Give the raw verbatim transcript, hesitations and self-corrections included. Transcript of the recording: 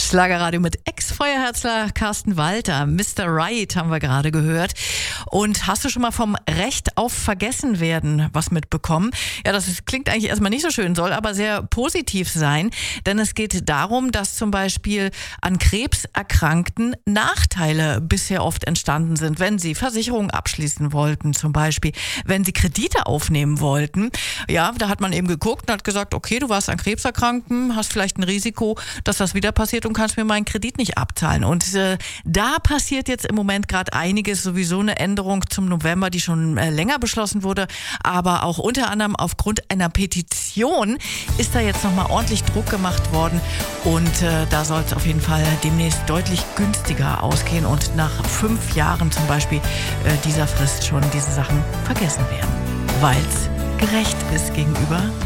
Schlagerradio mit Ex-Feuerherzler Carsten Walter. Mister Right haben wir gerade gehört. Und hast du schon mal vom Recht auf Vergessenwerden was mitbekommen? Ja, das ist, klingt eigentlich erstmal nicht so schön, soll aber sehr positiv sein. Denn es geht darum, dass zum Beispiel an Krebserkrankten Nachteile bisher oft entstanden sind, wenn sie Versicherungen abschließen wollten zum Beispiel, wenn sie Kredite aufnehmen wollten. Ja, da hat man eben geguckt und hat gesagt, okay, du warst an Krebs erkrankt, hast vielleicht ein Risiko, dass das wieder passiert und kannst mir meinen Kredit nicht abzahlen. Und äh, da passiert jetzt im Moment gerade einiges, sowieso eine Änderung zum November, die schon äh, länger beschlossen wurde, aber auch unter anderem aufgrund einer Petition ist da jetzt nochmal ordentlich Druck gemacht worden und äh, da soll es auf jeden Fall demnächst deutlich günstiger ausgehen und nach fünf Jahren zum Beispiel äh, dieser Frist schon diese Sachen vergessen werden, weil es gerecht ist gegenüber